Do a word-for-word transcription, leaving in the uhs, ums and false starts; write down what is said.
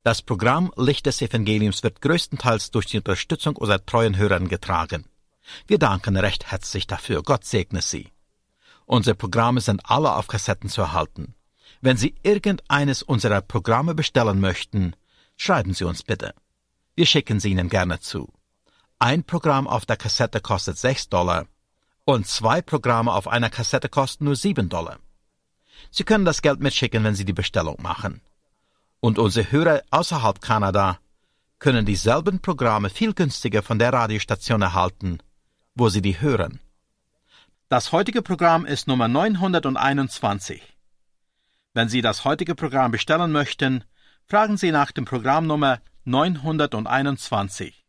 Das Programm Licht des Evangeliums wird größtenteils durch die Unterstützung unserer treuen Hörer getragen. Wir danken recht herzlich dafür. Gott segne Sie. Unsere Programme sind alle auf Kassetten zu erhalten. Wenn Sie irgendeines unserer Programme bestellen möchten, schreiben Sie uns bitte. Wir schicken sie Ihnen gerne zu. Ein Programm auf der Kassette kostet sechs Dollar und zwei Programme auf einer Kassette kosten nur sieben Dollar. Sie können das Geld mitschicken, wenn Sie die Bestellung machen. Und unsere Hörer außerhalb Kanada können dieselben Programme viel günstiger von der Radiostation erhalten, wo Sie die hören. Das heutige Programm ist Nummer neunhunderteinundzwanzig. Wenn Sie das heutige Programm bestellen möchten, fragen Sie nach dem Programmnummer neunhunderteinundzwanzig.